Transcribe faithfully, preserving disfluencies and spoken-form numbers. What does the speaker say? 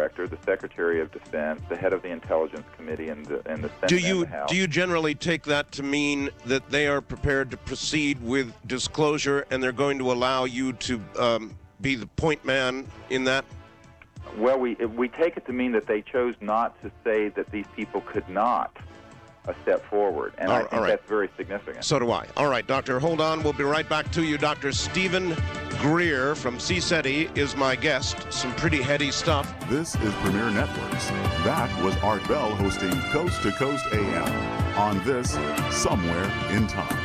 Director, the Secretary of Defense, the head of the Intelligence Committee, and the, and the Senate Do you and the House. do you generally take that to mean that they are prepared to proceed with disclosure and they're going to allow you to um, be the point man in that? Well, we we take it to mean that they chose not to say that these people could not a step forward, and All- I all think right. that's very significant. So do I. All right, Doctor, hold on. We'll be right back to you. Doctor Stephen Greer from C SETI is my guest. Some pretty heady stuff. This is Premier Networks. That was Art Bell hosting Coast to Coast A M on this Somewhere in Time.